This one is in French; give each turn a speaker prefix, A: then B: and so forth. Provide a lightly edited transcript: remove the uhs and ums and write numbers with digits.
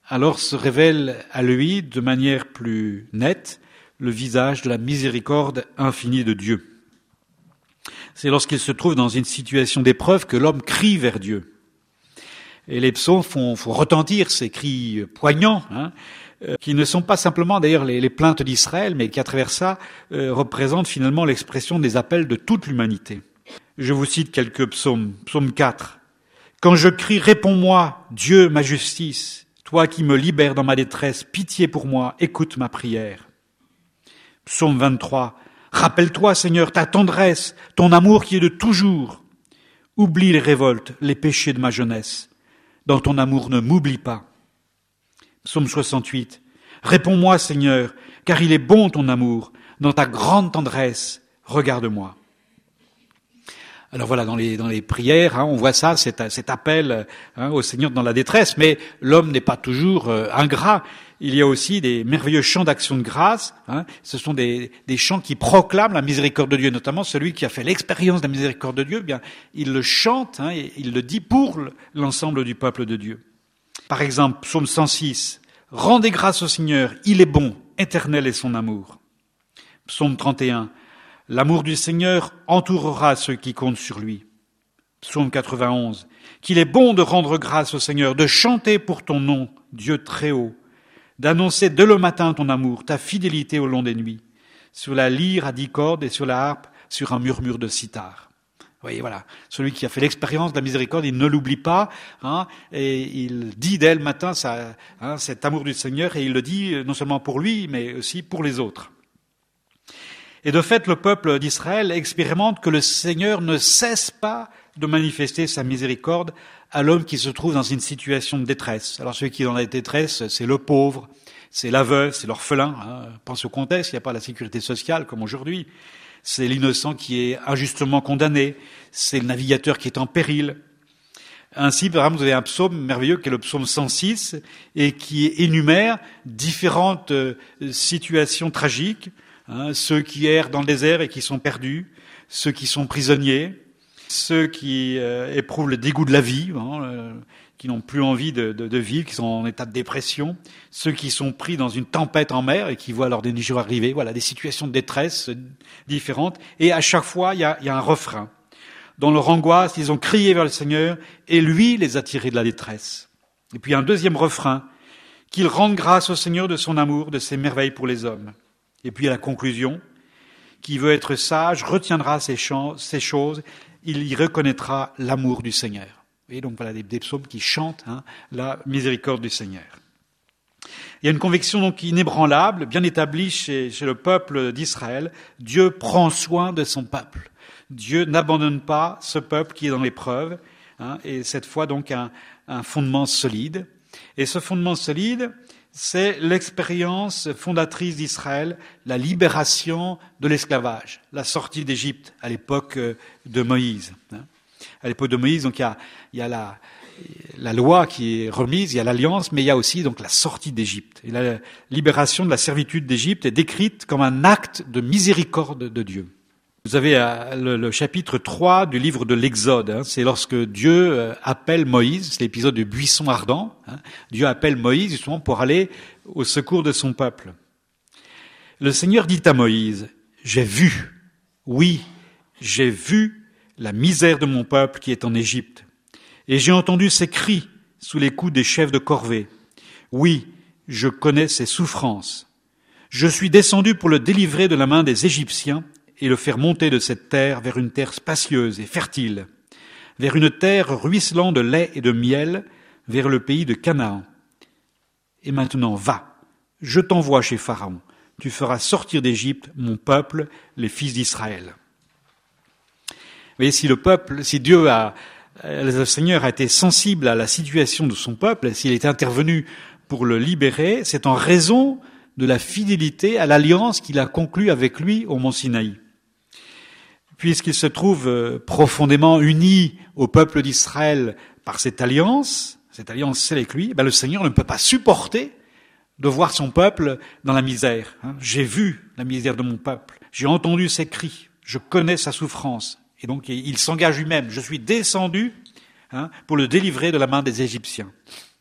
A: alors se révèle à lui de manière plus nette le visage de la miséricorde infinie de Dieu. C'est lorsqu'il se trouve dans une situation d'épreuve que l'homme crie vers Dieu. Et les psaumes font retentir ces cris poignants, qui ne sont pas simplement d'ailleurs les plaintes d'Israël, mais qui à travers ça représentent finalement l'expression des appels de toute l'humanité. Je vous cite quelques psaumes. Psaume 4. « Quand je crie, réponds-moi, Dieu, ma justice, toi qui me libères dans ma détresse, pitié pour moi, écoute ma prière. » Psaume 23. « Rappelle-toi, Seigneur, ta tendresse, ton amour qui est de toujours. Oublie les révoltes, les péchés de ma jeunesse. Dans ton amour, ne m'oublie pas. » Psaume 68. « Réponds-moi, Seigneur, car il est bon ton amour. Dans ta grande tendresse, regarde-moi. » Alors voilà, dans les prières, on voit ça, cet appel au Seigneur dans la détresse. Mais l'homme n'est pas toujours ingrat. Il y a aussi des merveilleux chants d'action de grâce. Ce sont des chants qui proclament la miséricorde de Dieu, notamment celui qui a fait l'expérience de la miséricorde de Dieu. Eh bien, il le chante, et il le dit pour l'ensemble du peuple de Dieu. Par exemple, psaume 106. « Rendez grâce au Seigneur, il est bon, éternel est son amour. » Psaume 31. « L'amour du Seigneur entourera ceux qui comptent sur lui. » Psaume 91. « Qu'il est bon de rendre grâce au Seigneur, de chanter pour ton nom, Dieu très haut, d'annoncer dès le matin ton amour, ta fidélité au long des nuits, sur la lyre à 10 cordes et sur la harpe, sur un murmure de sitar. » Vous voyez, voilà, celui qui a fait l'expérience de la miséricorde, il ne l'oublie pas, et il dit dès le matin cet amour du Seigneur, et il le dit non seulement pour lui, mais aussi pour les autres. Et de fait, le peuple d'Israël expérimente que le Seigneur ne cesse pas de manifester sa miséricorde à l'homme qui se trouve dans une situation de détresse. Alors celui qui est dans la détresse, c'est le pauvre, c'est la veuve, c'est l'orphelin. Pense au contexte, il n'y a pas la sécurité sociale comme aujourd'hui. C'est l'innocent qui est injustement condamné, c'est le navigateur qui est en péril. Ainsi, par exemple, vous avez un psaume merveilleux qui est le psaume 106 et qui énumère différentes situations tragiques. Ceux qui errent dans le désert et qui sont perdus, ceux qui sont prisonniers, ceux qui éprouvent le dégoût de la vie, qui n'ont plus envie de vivre, qui sont en état de dépression, ceux qui sont pris dans une tempête en mer et qui voient leur dernier jour arriver. Voilà, des situations de détresse différentes. Et à chaque fois, il y a un refrain. Dans leur angoisse, ils ont crié vers le Seigneur et lui les a tirés de la détresse. Et puis un deuxième refrain, qu'ils rendent grâce au Seigneur de son amour, de ses merveilles pour les hommes. Et puis à la conclusion, qui veut être sage retiendra ces choses, il y reconnaîtra l'amour du Seigneur. Et donc voilà des psaumes qui chantent la miséricorde du Seigneur. Il y a une conviction donc inébranlable, bien établie chez le peuple d'Israël. Dieu prend soin de son peuple. Dieu n'abandonne pas ce peuple qui est dans l'épreuve, et cette fois donc un fondement solide. Et ce fondement solide, c'est l'expérience fondatrice d'Israël, la libération de l'esclavage, la sortie d'Égypte à l'époque de Moïse. À l'époque de Moïse, donc il y a la loi qui est remise, il y a l'alliance, mais il y a aussi donc la sortie d'Égypte. Et la libération de la servitude d'Égypte est décrite comme un acte de miséricorde de Dieu. Vous avez le chapitre 3 du livre de l'Exode. C'est lorsque Dieu appelle Moïse, c'est l'épisode du buisson ardent. Dieu appelle Moïse justement pour aller au secours de son peuple. Le Seigneur dit à Moïse, « J'ai vu, oui, j'ai vu la misère de mon peuple qui est en Égypte. Et j'ai entendu ses cris sous les coups des chefs de corvée. Oui, je connais ses souffrances. Je suis descendu pour le délivrer de la main des Égyptiens et le faire monter de cette terre vers une terre spacieuse et fertile, vers une terre ruisselant de lait et de miel, vers le pays de Canaan. Et maintenant, va, je t'envoie chez Pharaon. Tu feras sortir d'Égypte mon peuple, les fils d'Israël. » Vous voyez, si le Seigneur a été sensible à la situation de son peuple, s'il est intervenu pour le libérer, c'est en raison de la fidélité à l'alliance qu'il a conclue avec lui au mont Sinaï. Puisqu'il se trouve profondément uni au peuple d'Israël par cette alliance c'est avec lui, le Seigneur ne peut pas supporter de voir son peuple dans la misère. J'ai vu la misère de mon peuple, j'ai entendu ses cris, je connais sa souffrance. Et donc il s'engage lui-même, je suis descendu pour le délivrer de la main des Égyptiens.